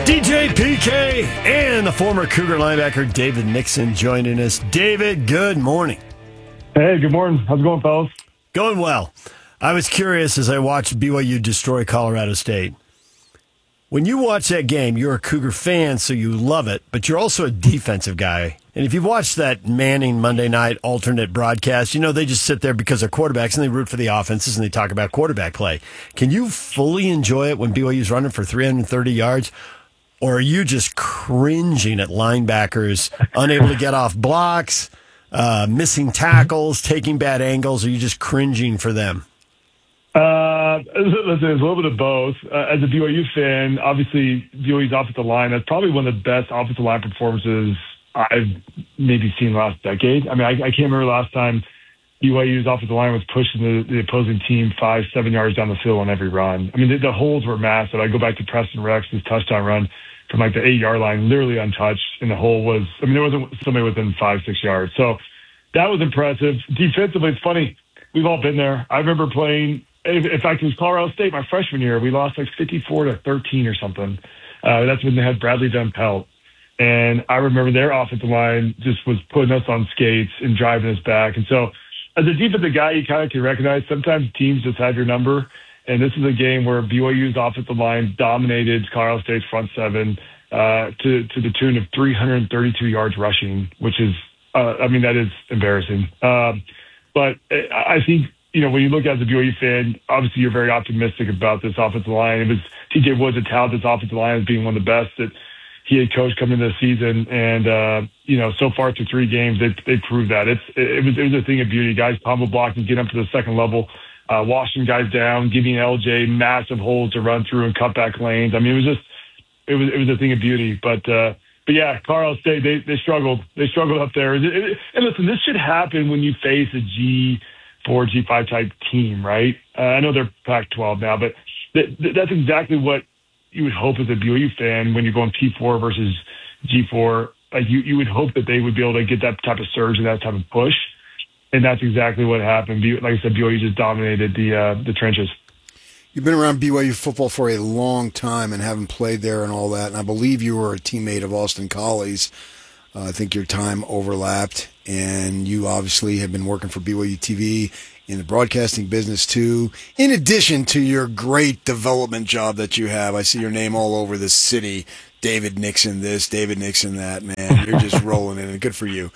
DJ PK and the former Cougar linebacker David Nixon joining us. David, good morning. Hey, good morning. How's it going, fellas? Going well. I was curious as I watched BYU destroy Colorado State. When you watch that game, you're a Cougar fan, so you love it, but you're also a defensive guy. And if you've watched that Manning Monday night alternate broadcast, you know they just sit there because they're quarterbacks and they root for the offenses and they talk about quarterback play. Can you fully enjoy it when BYU's running for 330 yards? Or are you just cringing at linebackers, unable to get off blocks, missing tackles, taking bad angles? Or are you just cringing for them? Listen, it's a little bit of both. As a BYU fan, obviously BYU's offensive line, that's probably one of the best offensive line performances I've maybe seen the last decade. I mean, I can't remember last time BYU's offensive line was pushing the opposing team 5-7 yards down the field on every run. I mean, the holes were massive. I go back to Preston Rex's touchdown run from like the 8-yard line, literally untouched, and the hole was, I mean, there wasn't somebody within 5-6 yards. So that was impressive. Defensively, it's funny. We've all been there. I remember playing, in fact, it was Colorado State my freshman year. We lost like 54-13 or something. That's when they had Bradley Van Pelt. And I remember their offensive line just was putting us on skates and driving us back. And so as a defensive guy, you kind of can recognize sometimes teams just have your number. And this is a game where BYU's offensive line dominated Colorado State's front seven to the tune of 332 yards rushing, which is, I mean, that is embarrassing. But I think, you know, when you look at the BYU fan, obviously you're very optimistic about this offensive line. It was TJ Woods a talented offensive line as being one of the best that he had coached coming into the season. And, you know, so far through 3 games, they proved that. It was a thing of beauty. Guys combo blocking, get up to the second level, washing guys down, giving LJ massive holes to run through and cut back lanes. I mean, it was a thing of beauty. But yeah, Colorado State, they struggled. They struggled up there. And listen, this should happen when you face a G4, G5 type team, right? I know they're Pac-12 now, but that's exactly what you would hope as a BYU fan when you're going P4 versus G4. Like you would hope that they would be able to get that type of surge and that type of push. And that's exactly what happened. Like I said, BYU just dominated the trenches. You've been around BYU football for a long time and haven't played there and all that. And I believe you were a teammate of Austin Colley's. I think your time overlapped, and you obviously have been working for BYU TV in the broadcasting business too, in addition to your great development job that you have. I see your name all over the city. David Nixon this, David Nixon that, man. You're just rolling in it. Good for you.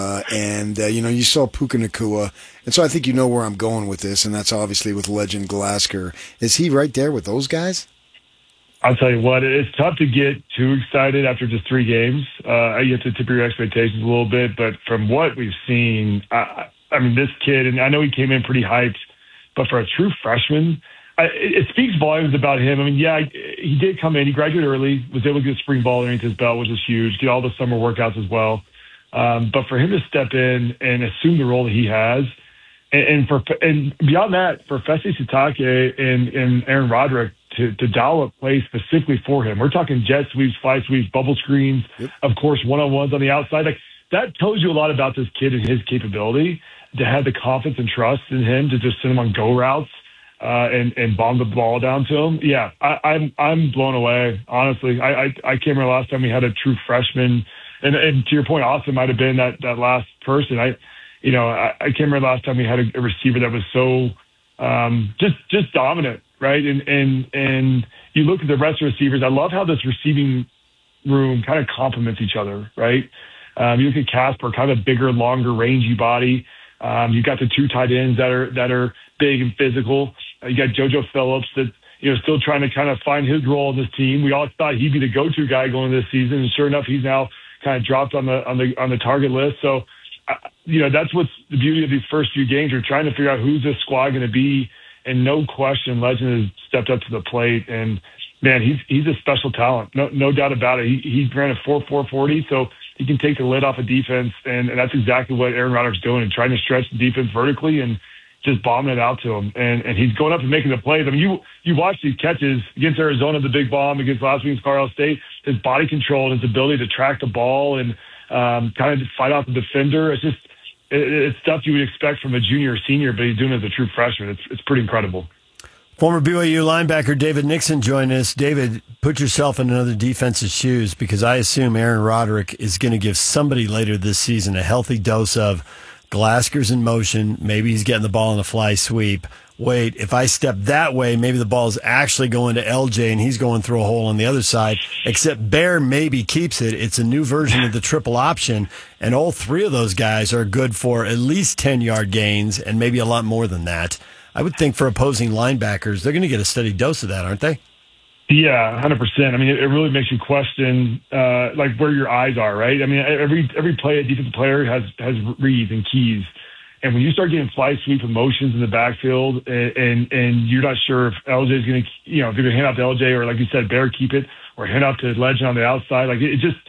You know, you saw Puka Nacua, and so I think you know where I'm going with this, and that's obviously with Legend Glasgow. Is he right there with those guys? I'll tell you what, it's tough to get too excited after just 3 games. You have to tip your expectations a little bit, but from what we've seen, I mean, this kid, and I know he came in pretty hyped, but for a true freshman, it speaks volumes about him. I mean, yeah, he did come in. He graduated early, was able to get spring ball underneath his belt, which is huge, get all the summer workouts as well. But for him to step in and assume the role that he has, and beyond that, for Fesi Sitake and Aaron Roderick to dial up plays specifically for him. We're talking jet sweeps, fly sweeps, bubble screens, of course, one-on-ones on the outside. Like, that tells you a lot about this kid and his capability to have the confidence and trust in him to just send him on go routes and bomb the ball down to him. Yeah, I'm blown away, honestly. I can't remember last time we had a true freshman. And to your point, Austin might have been that last person. I can't remember last time we had a receiver that was so just dominant, right? And you look at the rest of the receivers. I love how this receiving room kind of complements each other, right? You look at Casper, kind of a bigger, longer, rangy body. You got the 2 tight ends that are big and physical. You got JoJo Phillips that, you know, still trying to kind of find his role in this team. We all thought he'd be the go-to guy going this season, and sure enough, he's now kind of dropped on the target list. So, you know, that's what's the beauty of these first few games. You're trying to figure out who's this squad going to be, and no question, Legend has stepped up to the plate. And man, he's a special talent, no doubt about it. He ran a 4.40, so he can take the lid off of defense, and that's exactly what Aaron Roderick's doing, and trying to stretch the defense vertically and just bombing it out to him. And he's going up and making the plays. I mean, you watch these catches against Arizona, the big bomb, against last week's Colorado State, his body control and his ability to track the ball and kind of fight off the defender. It's stuff you would expect from a junior or senior, but he's doing it as a true freshman. It's pretty incredible. Former BYU linebacker David Nixon joined us. David, put yourself in another defense's shoes because I assume Aaron Roderick is going to give somebody later this season a healthy dose of Glasker's in motion. Maybe he's getting the ball in a fly sweep. Wait, if I step that way, maybe the ball's actually going to LJ and he's going through a hole on the other side, except Bear maybe keeps it. It's a new version of the triple option, and all three of those guys are good for at least 10-yard gains and maybe a lot more than that. I would think for opposing linebackers, they're going to get a steady dose of that, aren't they? Yeah, 100%. I mean, it really makes you question like where your eyes are, right? I mean, every play, a defensive player has reads and keys. And when you start getting fly sweep emotions in the backfield and you're not sure if LJ is going to, if you're going to hand out to LJ or, like you said, Bear keep it or hand off to Legend on the outside, like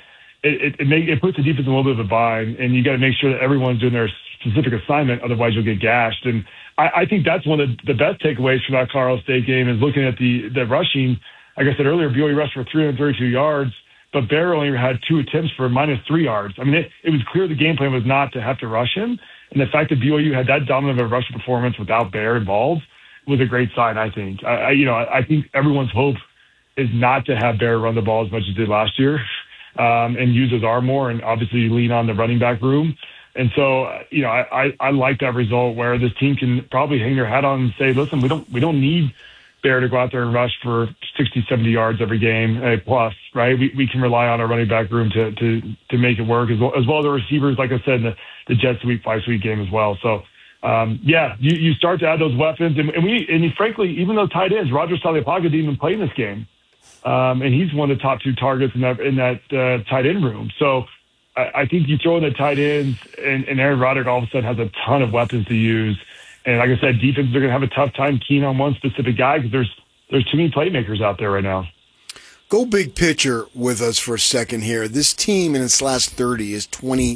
it puts the defense in a little bit of a bind, and you got to make sure that everyone's doing their specific assignment. Otherwise, you'll get gashed. And I think that's one of the best takeaways from that Colorado State game is looking at the rushing. Like I said earlier, BYU rushed for 332 yards, but Bear only had 2 attempts for -3 yards. I mean, it was clear the game plan was not to have to rush him. And the fact that BYU had that dominant of a rushing performance without Bear involved was a great sign, I think. I think everyone's hope is not to have Bear run the ball as much as he did last year and use his arm more and obviously lean on the running back room. And so, I like that result where this team can probably hang their hat on and say, listen, we don't need Bear to go out there and rush for 60, 70 yards every game plus, right? We can rely on our running back room to make it work as well as the receivers, like I said, in the jet sweep, 5-sweep game as well. So, you start to add those weapons. And frankly, even though tight ends, Roger Saliapaga didn't even play in this game. And he's one of the top 2 targets in that tight end room. So I think you throw in the tight ends and Aaron Roderick all of a sudden has a ton of weapons to use. And like I said, defenses are going to have a tough time keying on one specific guy because there's too many playmakers out there right now. Go big picture with us for a second here. This team in its last 30 is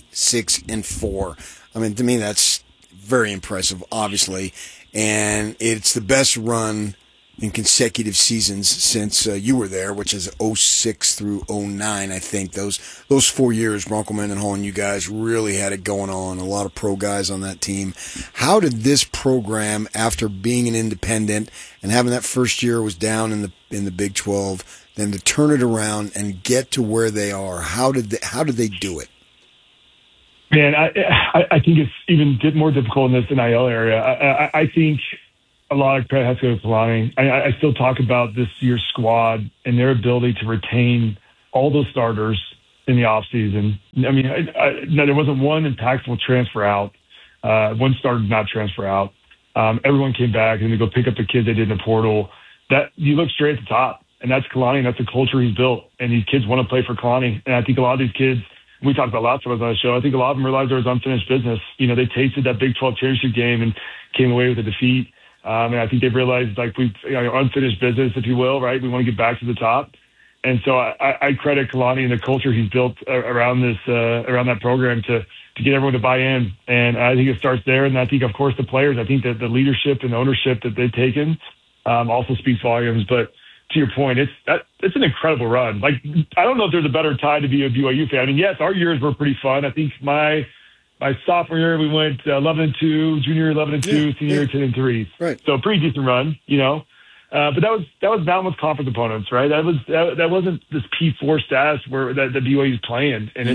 26-4. I mean, to me, that's very impressive, obviously. And it's the best run in consecutive seasons since you were there, which is 06 through 09, I think. Those 4 years, Bronco Mendenhall and you guys really had it going on. A lot of pro guys on that team. How did this program, after being an independent and having that first year was down in the Big 12, then to turn it around and get to where they are? How did they do it? Man, I think it's even more difficult in this NIL area. I think a lot of credit has to go to Kalani. I still talk about this year's squad and their ability to retain all those starters in the offseason. I mean, there wasn't one impactful transfer out. One starter did not transfer out. Everyone came back and they go pick up the kids they did in the portal. That you look straight at the top, and that's Kalani. And that's the culture he's built. And these kids want to play for Kalani. And I think a lot of these kids, we talked about last time I was on the show, I think a lot of them realized there was unfinished business. They tasted that Big 12 championship game and came away with a defeat. And I think they've realized, like, we've unfinished business, if you will, right? We want to get back to the top. And so I credit Kalani and the culture he's built around around that program to get everyone to buy in. And I think it starts there. And I think, of course, the players, I think that the leadership and ownership that they've taken also speaks volumes. But to your point, it's an incredible run. Like, I don't know if there's a better time to be a BYU fan. I mean, yes, our years were pretty fun. I think my sophomore year, we went 11-2, junior 11-2, senior year 10-3. Right. So pretty decent run, But that was Mountain West Conference opponents, right? That wasn't this P4 status where that BYU's playing, and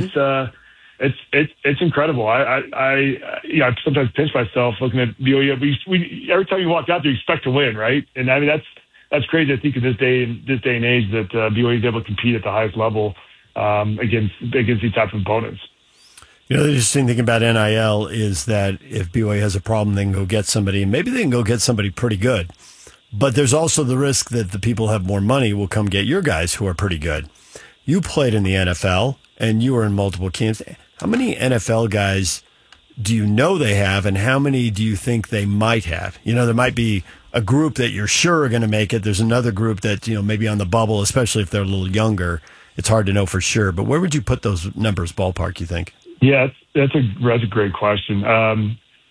it's incredible. I sometimes pinch myself looking at BYU. We every time you walk out there, you expect to win, right? And I mean that's crazy. I think in this day and age that BYU is able to compete at the highest level against these types of opponents. The interesting thing about NIL is that if BYU has a problem, they can go get somebody, and maybe they can go get somebody pretty good. But there's also the risk that the people who have more money will come get your guys who are pretty good. You played in the NFL, and you were in multiple camps. How many NFL guys do you know they have, and how many do you think they might have? There might be a group that you're sure are going to make it. There's another group that, maybe on the bubble, especially if they're a little younger. It's hard to know for sure. But where would you put those numbers ballpark, you think? Yeah, that's a great question. I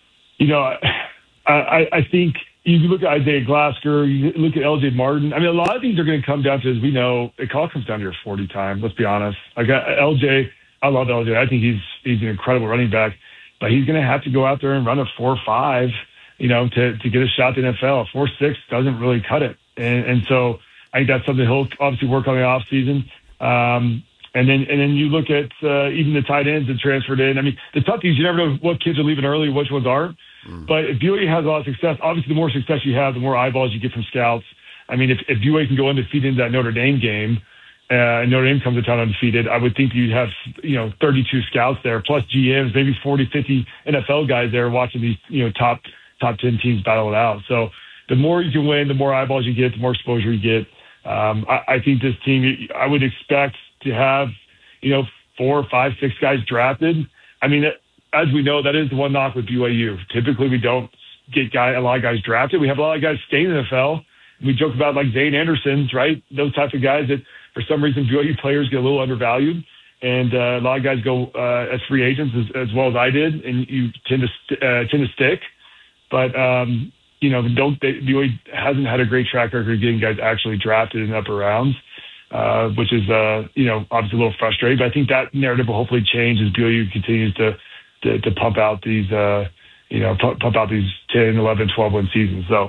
think you look at Isaiah Glasgow, you look at LJ Martin. I mean, a lot of things are going to come down to, as we know, it all comes down to your 40 time. Let's be honest. Like LJ, I love LJ. I think he's an incredible running back, but he's going to have to go out there and run a 4.5 to get a shot at the NFL. 4.6 doesn't really cut it. And so I think that's something he'll obviously work on the off season. And then you look at even the tight ends that transferred in. I mean, the tough thing is you never know what kids are leaving early, which ones aren't. But if BYU has a lot of success, obviously the more success you have, the more eyeballs you get from scouts. I mean, if BYU can go undefeated into that Notre Dame game, and Notre Dame comes to town undefeated, I would think you'd have 32 scouts there, plus GMs, maybe 40, 50 NFL guys there watching these top 10 teams battle it out. So the more you can win, the more eyeballs you get, the more exposure you get. I think this team, I would expect to have 4, 5, 6 guys drafted. I mean, as we know, that is the one knock with BYU. Typically, we don't get a lot of guys drafted. We have a lot of guys stay in the NFL. We joke about like Zane Anderson's, right? Those types of guys that for some reason BYU players get a little undervalued. And a lot of guys go as free agents as well as I did, and you tend to stick. But BYU hasn't had a great track record of getting guys actually drafted in the upper rounds, which is obviously a little frustrating. But I think that narrative will hopefully change as BYU continues to pump out these pump out these 10, 11, 12 win seasons. So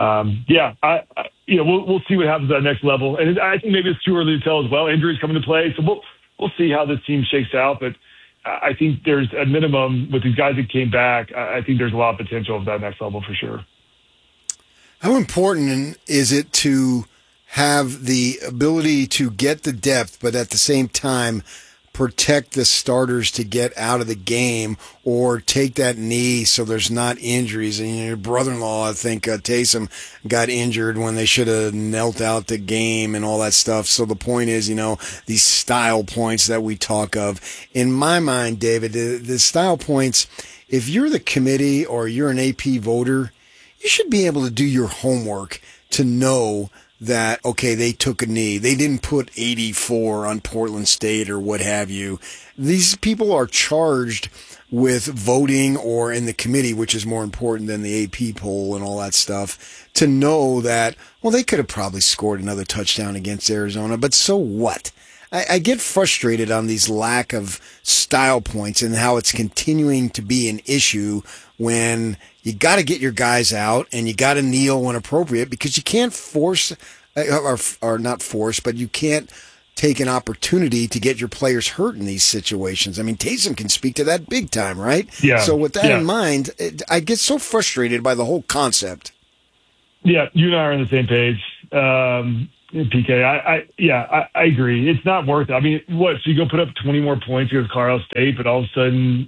we'll see what happens at the next level. And I think maybe it's too early to tell as well. Injuries come into play, so we'll see how this team shakes out. But I think there's a minimum with these guys that came back. I think there's a lot of potential at that next level for sure. How important is it to have the ability to get the depth, but at the same time protect the starters to get out of the game or take that knee so there's not injuries? And your brother-in-law, I think, Taysom, got injured when they should have knelt out the game and all that stuff. So the point is, these style points that we talk of. In my mind, David, the style points, if you're the committee or you're an AP voter, you should be able to do your homework to know that, okay, they took a knee. They didn't put 84 on Portland State or what have you. These people are charged with voting or in the committee, which is more important than the AP poll and all that stuff, to know that, well, they could have probably scored another touchdown against Arizona, but so what? I get frustrated on these lack of style points and how it's continuing to be an issue when you got to get your guys out and you got to kneel when appropriate, because you can't force or not force, but you can't take an opportunity to get your players hurt in these situations. I mean, Taysom can speak to that big time, right? Yeah. So with that in mind, I get so frustrated by the whole concept. Yeah, you and I are on the same page. PK, I agree. It's not worth it. I mean, so you go put up 20 more points against Colorado State, but all of a sudden,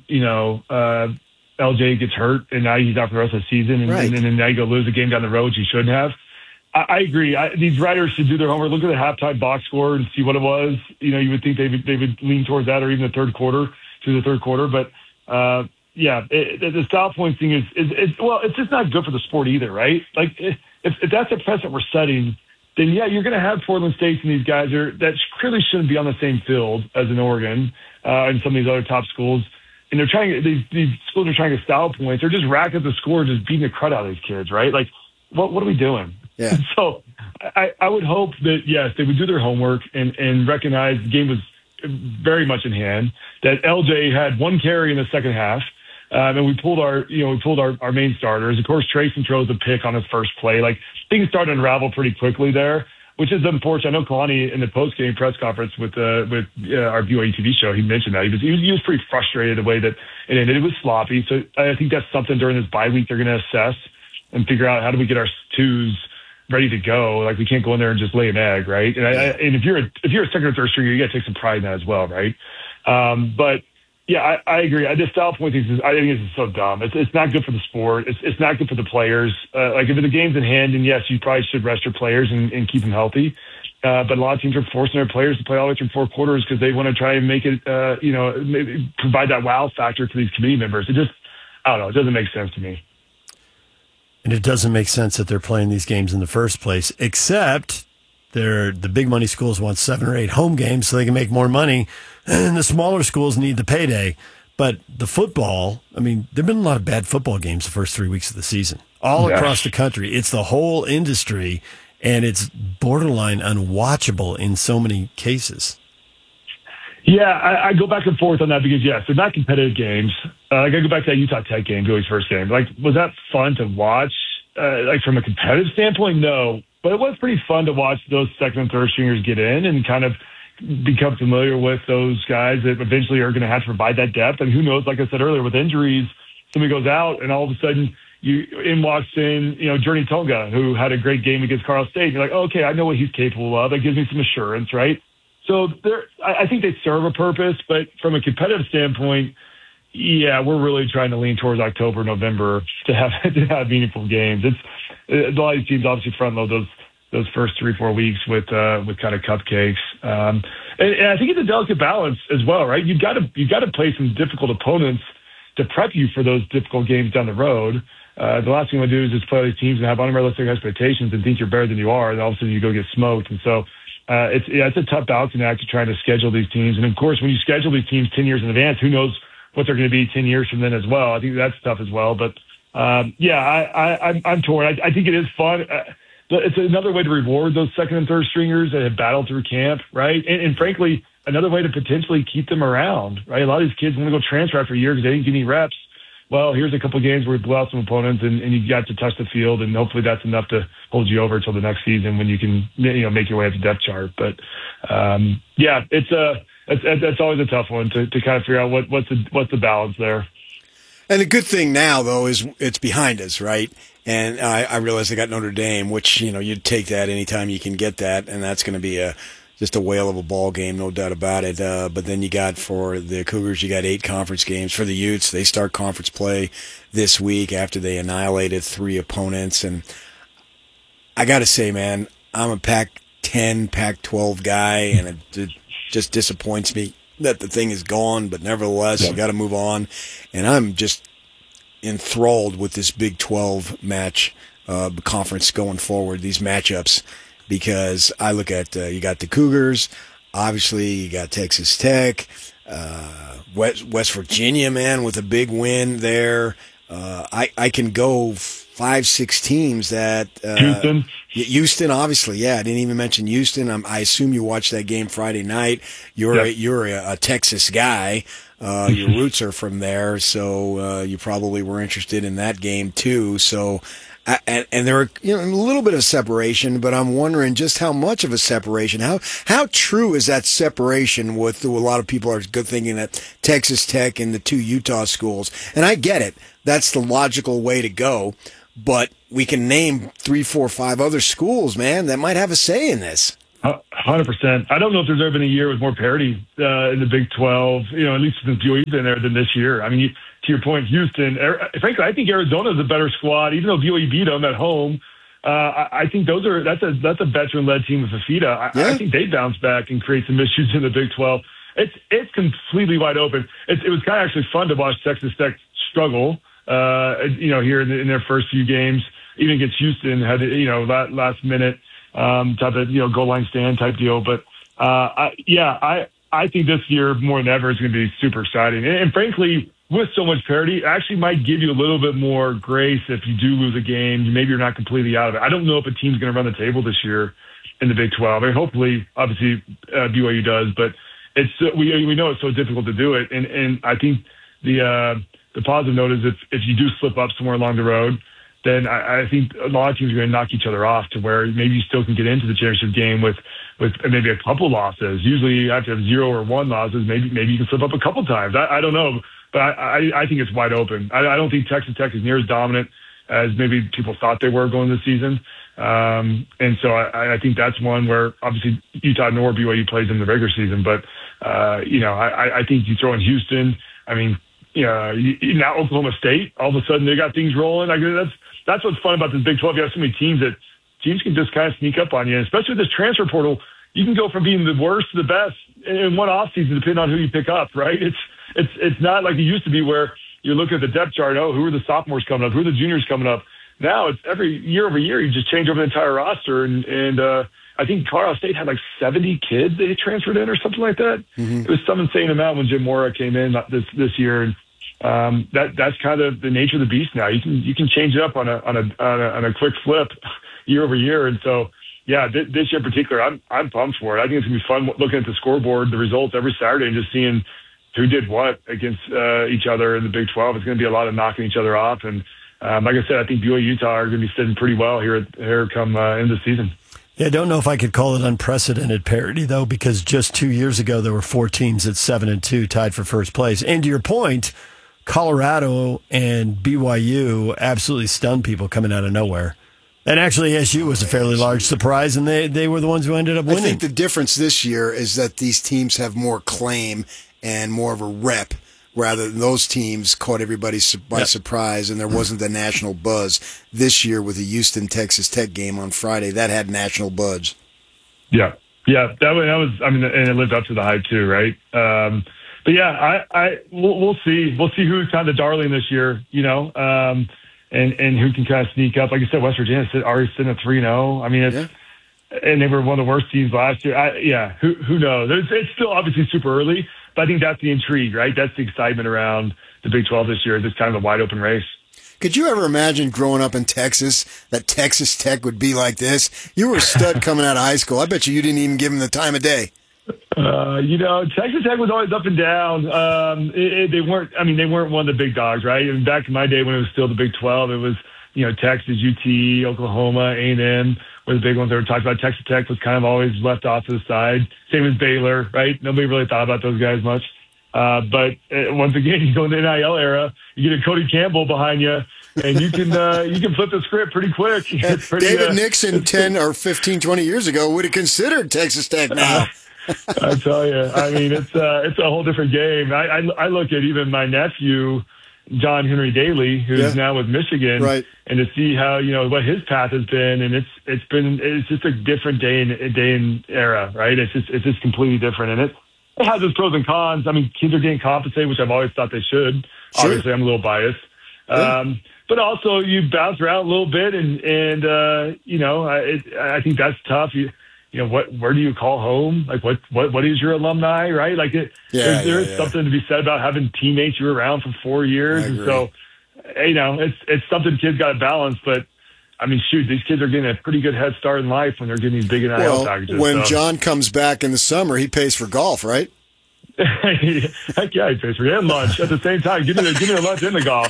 LJ gets hurt, and now he's out for the rest of the season, and, right. and then now you go lose a game down the road, which you shouldn't have. I agree. These writers should do their homework. Look at the halftime box score and see what it was. You would think they would lean towards that, or even the third quarter. But the style point thing is it's just not good for the sport either, right? Like if that's the precedent we're setting, then you're going to have Portland State and these guys that clearly shouldn't be on the same field as an Oregon and some of these other top schools. And they're these schools are trying to style points. They're just racking up the score, just beating the crud out of these kids, right? Like, what are we doing? Yeah. So I would hope that, yes, they would do their homework and recognize the game was very much in hand, that LJ had one carry in the second half. And we pulled our main starters. Of course, Trayson throws a pick on his first play. Like, things started to unravel pretty quickly there, which is unfortunate. I know Kalani in the post-game press conference with our BYU TV show, he mentioned that he was pretty frustrated the way that it ended. It was sloppy. So I think that's something during this bye week they're going to assess and figure out, how do we get our twos ready to go? Like, we can't go in there and just lay an egg, right? And if you're a second or third stringer, you got to take some pride in that as well, right? But yeah, I agree. This style point thing, I think it's so dumb. It's not good for the sport. It's not good for the players. Like, if the game's in hand, then yes, you probably should rest your players and keep them healthy. But a lot of teams are forcing their players to play all the way through four quarters because they want to try and make it, maybe provide that wow factor for these committee members. I don't know. It doesn't make sense to me. And it doesn't make sense that they're playing these games in the first place, except the big money schools want 7 or 8 home games so they can make more money, and the smaller schools need the payday. But the football, I mean, there have been a lot of bad football games the first 3 weeks of the season, all across the country. It's the whole industry, and it's borderline unwatchable in so many cases. Yeah, I go back and forth on that because, yes, they're not competitive games. I got to go back to that Utah Tech game, Billy's first game. Like, was that fun to watch? Like, from a competitive standpoint, no. But it was pretty fun to watch those second and third stringers get in and kind of become familiar with those guys that eventually are going to have to provide that depth. And who knows, like I said earlier, with injuries, somebody goes out and all of a sudden walks in, Journey Tonga, who had a great game against Colorado State. You're like, oh, okay, I know what he's capable of. That gives me some assurance, right? So I think they serve a purpose, but from a competitive standpoint, yeah, we're really trying to lean towards October, November to have meaningful games. A lot of these teams obviously front load those first 3-4 weeks with kind of cupcakes, and I think it's a delicate balance as well, right? You've got to play some difficult opponents to prep you for those difficult games down the road. The last thing you want to do is just play these teams and have unrealistic expectations and think you're better than you are, and all of a sudden you go get smoked. And so it's a tough balancing act to trying to schedule these teams. And of course, when you schedule these teams 10 years in advance, who knows what they're going to be 10 years from then as well. I think that's tough as well. But I'm torn. I think it is fun. It's another way to reward those second and third stringers that have battled through camp, right? And frankly, another way to potentially keep them around, right? A lot of these kids want to go transfer after a year because they didn't get any reps. Well, here's a couple of games where we blew out some opponents and you got to touch the field, and hopefully that's enough to hold you over until the next season when you can, make your way up the depth chart. But that's always a tough one to kind of figure out what's the balance there. And the good thing now, though, is it's behind us, right? And I realize they got Notre Dame, which, you'd take that anytime you can get that, and that's going to be just a whale of a ball game, no doubt about it. But then you got, for the Cougars, you got 8 conference games. For the Utes, they start conference play this week after they annihilated 3 opponents. And I got to say, man, I'm a Pac-10, Pac-12 guy, and it just disappoints me that the thing is gone. But nevertheless, you got to move on. And I'm just enthralled with this Big 12 match conference going forward, these matchups. Because I look at, you got the Cougars, obviously you got Texas Tech, West Virginia, man, with a big win there. I can go 5-6 teams that Houston, obviously, yeah. I didn't even mention Houston. I assume you watched that game Friday night. You're a Texas guy. Your roots are from there, so you probably were interested in that game too. So. And there are a little bit of separation, but I'm wondering just how much of a separation. How true is that separation with a lot of people are good thinking that Texas Tech and the 2 Utah schools. And I get it. That's the logical way to go. But we can name 3, 4, 5 other schools, man, that might have a say in this. 100%. I don't know if there's ever been a year with more parity in the Big 12, at least since BYU's been there, than this year. I mean, to your point, Houston, frankly, I think Arizona's a better squad, even though BYU beat them at home. I think that's a veteran-led team with Fafita. I think they bounce back and create some issues in the Big 12. It's completely wide open. It was kind of actually fun to watch Texas Tech struggle, here in their first few games, even against Houston, had last minute type of goal line stand type deal. But I think this year more than ever is going to be super exciting, and frankly, with so much parity, it actually might give you a little bit more grace if you do lose a game. Maybe you're not completely out of it. I don't know if a team's going to run the table this year in the Big 12. I mean, hopefully, obviously, BYU does, but we know it's so difficult to do it. And I think the positive note is if you do slip up somewhere along the road, then I think a lot of teams are going to knock each other off to where maybe you still can get into the championship game with maybe a couple losses. Usually you have to have 0 or 1 losses. Maybe you can slip up a couple times. I don't know. But I think it's wide open. I don't think Texas Tech is near as dominant as maybe people thought they were going this season. And so I think that's one where obviously Utah nor BYU plays in the regular season. But, I think you throw in Houston. I mean, now Oklahoma State, all of a sudden they got things rolling. That's what's fun about this Big 12. You have so many teams that teams can just kind of sneak up on you. And especially with this transfer portal, you can go from being the worst to the best in one offseason depending on who you pick up, right? It's not like it used to be where you look at the depth chart, who are the sophomores coming up, who are the juniors coming up. Now it's every year over year, you just change over the entire roster. And I think Colorado State had like 70 kids they transferred in or something like that. Mm-hmm. It was some insane amount when Jim Mora came in this year. And that's kind of the nature of the beast now. You can change it up on a quick flip year over year. And so, yeah, this year in particular, I'm pumped for it. I think it's going to be fun looking at the scoreboard, the results every Saturday and just seeing who did what against each other in the Big 12. It's going to be a lot of knocking each other off. And like I said, I think BYU Utah are going to be sitting pretty well here come end of the season. Yeah, I don't know if I could call it unprecedented parity, though, because just 2 years ago, there were 4 teams at 7-2 tied for first place. And to your point, Colorado and BYU absolutely stunned people coming out of nowhere. And actually, SU was a fairly large surprise, and they were the ones who ended up winning. I think the difference this year is that these teams have more claim and more of a rep, rather than those teams caught everybody by surprise, and there wasn't the national buzz. This year with the Houston-Texas Tech game on Friday, that had national buzz. Yeah, that was. I mean, and it lived up to the hype too, right? But yeah, we'll see. We'll see who's kind of the darling this year, and who can kind of sneak up. Like you said, West Virginia already sitting at 3-0. I mean, and they were one of the worst teams last year. Who knows? It's still obviously super early. But I think that's the intrigue, right? That's the excitement around the Big 12 this year. It's kind of a wide open race. Could you ever imagine growing up in Texas that Texas Tech would be like this? You were a stud coming out of high school. I bet you didn't even give them the time of day. Texas Tech was always up and down. They weren't. I mean, they weren't one of the big dogs, right? And back in my day when it was still the Big 12, it was Texas, UT, Oklahoma, A&M. Were the big ones that were talked about. Texas Tech was kind of always left off to the side. Same as Baylor, right? Nobody really thought about those guys much. But once again, you go in the NIL era, you get a Cody Campbell behind you, and you can flip the script pretty quick. David Nixon 10 or 15, 20 years ago would have considered Texas Tech now. I tell you, I mean, it's a whole different game. I look at even my nephew, John Henry Daly, who's now with Michigan, right, and to see how what his path has been, and it's just a different day and era, right? It's just completely different, and it has its pros and cons. I mean, kids are getting compensated, which I've always thought they should. Sure. Obviously, I'm a little biased, but also you bounce around a little bit, and I think that's tough. Where do you call home? Like, what is your alumni, right? Like, there is something to be said about having teammates you're around for 4 years. And so, it's something kids got to balance. But, I mean, shoot, these kids are getting a pretty good head start in life when they're getting these big NIL packages. When John comes back in the summer, he pays for golf, right? Heck yeah, he pays for it and lunch at the same time. Give me the lunch and the golf.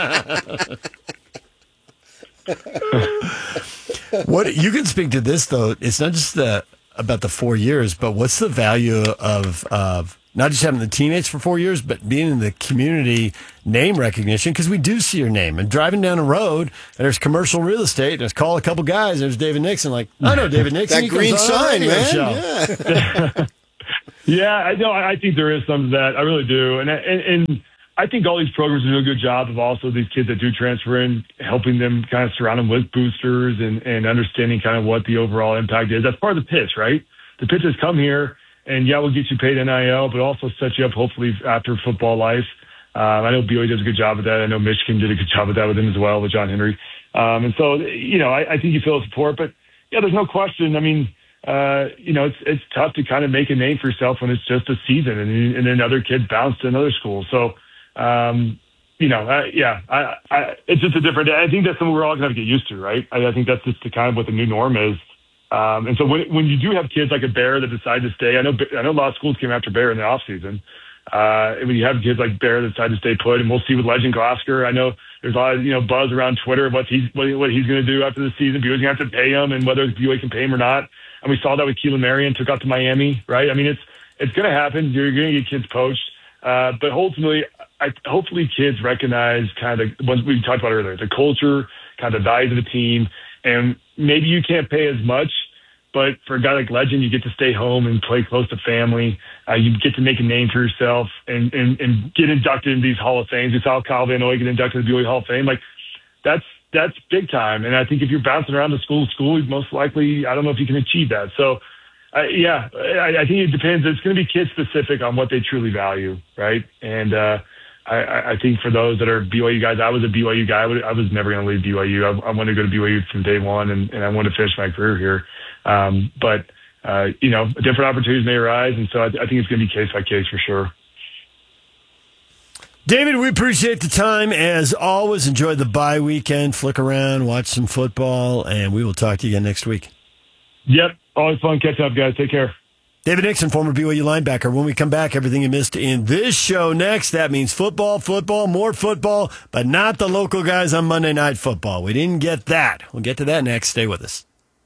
What you can speak to this though? It's not just about the 4 years, but what's the value of not just having the teammates for 4 years, but being in the community name recognition? Because we do see your name and driving down the road, and there's commercial real estate. And there's call a couple guys. There's David Nixon. Like, I know David Nixon. That green sign, man. Yeah. Yeah, I know. I think there is some of that. I really do, and I think all these programs do a good job of also these kids that do transfer in, helping them kind of surround them with boosters and understanding kind of what the overall impact is. That's part of the pitch, right? The pitch is come here and we'll get you paid NIL, but also set you up hopefully after football life. I know BYU does a good job of that. I know Michigan did a good job of that with him as well, with John Henry. And so, I think you feel the support, but yeah, there's no question. I mean, it's tough to kind of make a name for yourself when it's just a season and then other kids bounce to another school. So, it's just a different. I think that's something we're all going to have to get used to, right? I think that's just kind of what the new norm is. And so when you do have kids like a Bear that decide to stay, I know a lot of schools came after Bear in the off season. And when you have kids like Bear that decide to stay put, and we'll see with Legend Glasgow. I know there's a lot of buzz around Twitter what he's going to do after the season. BYU's going to have to pay him, and whether BYU can pay him or not. And we saw that with Keelan Marion, took off to Miami, right? I mean, it's going to happen. You're going to get kids poached, but hopefully kids recognize kind of what we talked about earlier, the culture, kind of the values of the team, and maybe you can't pay as much, but for a guy like Legend, you get to stay home and play close to family. You get to make a name for yourself and get inducted in these Hall of Fames. You saw Kyle Van Noy get inducted to the BYU Hall of Fame. Like, that's big time. And I think if you're bouncing around the school, most likely, I don't know if you can achieve that. So, I think it depends. It's going to be kid specific on what they truly value, right? And I think for those that are BYU guys, I was a BYU guy. I was never going to leave BYU. I wanted to go to BYU from day one, and I wanted to finish my career here. But different opportunities may arise, and so I think it's going to be case by case for sure. David, we appreciate the time. As always, enjoy the bye weekend. Flick around, watch some football, and we will talk to you again next week. Yep. Always fun catching up, guys. Take care. David Nixon, former BYU linebacker. When we come back, everything you missed in this show next. That means football, more football, but not the local guys on Monday Night Football. We didn't get that. We'll get to that next. Stay with us.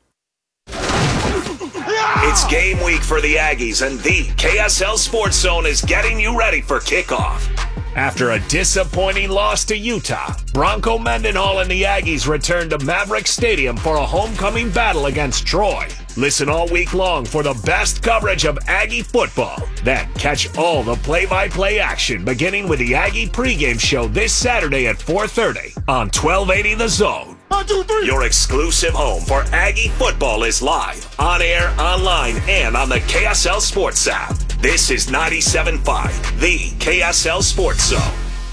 It's game week for the Aggies, and the KSL Sports Zone is getting you ready for kickoff. After a disappointing loss to Utah, Bronco Mendenhall and the Aggies return to Maverick Stadium for a homecoming battle against Troy. Listen all week long for the best coverage of Aggie football. Then catch all the play-by-play action beginning with the Aggie pregame show this Saturday at 4:30 on 1280 The Zone. 1, 2, 3. Your exclusive home for Aggie football is live, on air, online, and on the KSL Sports app. This is 97.5, the KSL Sports Zone.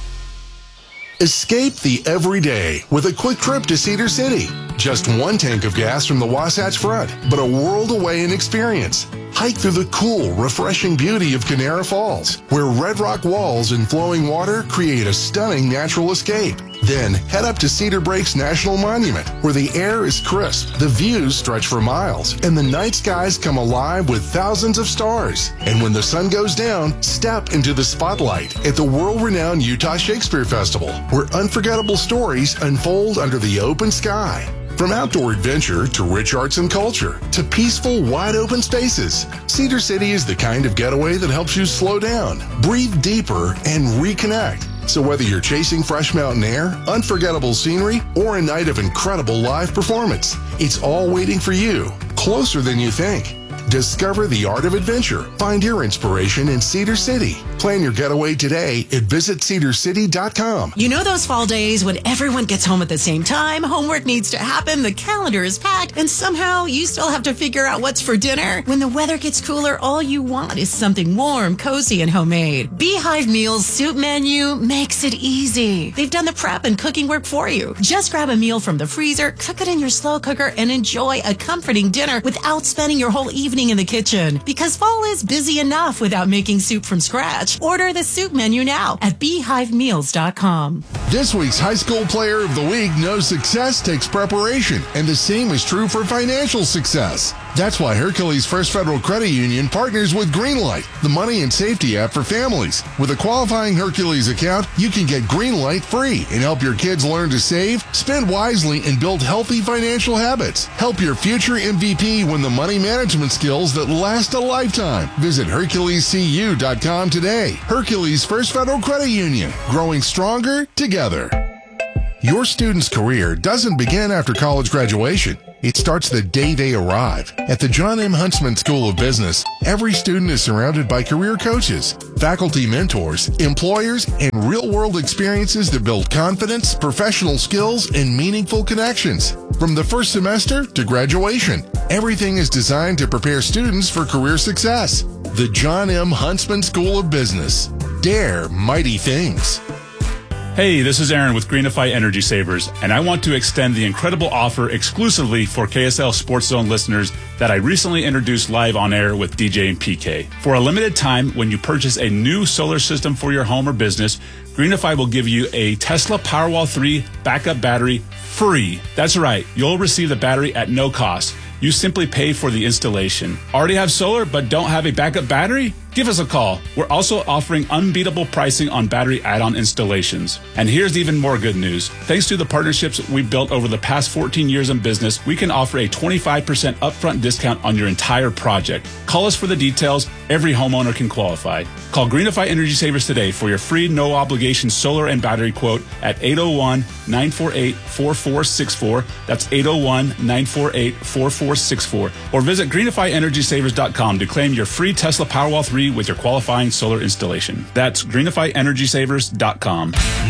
Escape the everyday with a quick trip to Cedar City. Just one tank of gas from the Wasatch Front, but a world away in experience. Hike through the cool, refreshing beauty of Canara Falls, where red rock walls and flowing water create a stunning natural escape. Then head up to Cedar Breaks National Monument, where the air is crisp, the views stretch for miles, and the night skies come alive with thousands of stars. And when the sun goes down, step into the spotlight at the world-renowned Utah Shakespeare Festival, where unforgettable stories unfold under the open sky. From outdoor adventure to rich arts and culture to peaceful, wide-open spaces, Cedar City is the kind of getaway that helps you slow down, breathe deeper, and reconnect. So whether you're chasing fresh mountain air, unforgettable scenery, or a night of incredible live performance, it's all waiting for you, closer than you think. Discover the art of adventure. Find your inspiration in Cedar City. Plan your getaway today at visitcedarcity.com. You know those fall days when everyone gets home at the same time, homework needs to happen, the calendar is packed, and somehow you still have to figure out what's for dinner? When the weather gets cooler, all you want is something warm, cozy, and homemade. Beehive Meals Soup Menu makes it easy. They've done the prep and cooking work for you. Just grab a meal from the freezer, cook it in your slow cooker, and enjoy a comforting dinner without spending your whole evening in the kitchen. Because fall is busy enough without making soup from scratch. Order the soup menu now at beehivemeals.com. This week's High School Player of the Week knows success takes preparation, and the same is true for financial success. That's why Hercules First Federal Credit Union partners with Greenlight, the money and safety app for families. With a qualifying Hercules account, you can get Greenlight free and help your kids learn to save, spend wisely, and build healthy financial habits. Help your future MVP win the money management skills that last a lifetime. Visit HerculesCU.com today. Hercules First Federal Credit Union, growing stronger together. Your student's career doesn't begin after college graduation. It starts the day they arrive. At the John M. Huntsman School of Business, every student is surrounded by career coaches, faculty mentors, employers, and real-world experiences that build confidence, professional skills, and meaningful connections. From the first semester to graduation, everything is designed to prepare students for career success. The John M. Huntsman School of Business. Dare mighty things. Hey, this is Aaron with Greenify Energy Savers, and I want to extend the incredible offer exclusively for KSL Sports Zone listeners that I recently introduced live on air with DJ and PK. For a limited time, when you purchase a new solar system for your home or business, Greenify will give you a Tesla Powerwall 3 backup battery free. That's right, you'll receive the battery at no cost. You simply pay for the installation. Already have solar but don't have a backup battery? Give us a call. We're also offering unbeatable pricing on battery add-on installations. And here's even more good news. Thanks to the partnerships we've built over the past 14 years in business, we can offer a 25% upfront discount on your entire project. Call us for the details. Every homeowner can qualify. Call Greenify Energy Savers today for your free no-obligation solar and battery quote at 801-948-4464. That's 801-948-4464. Or visit greenifyenergysavers.com to claim your free Tesla Powerwall 3 with your qualifying solar installation. That's greenifyenergysavers.com.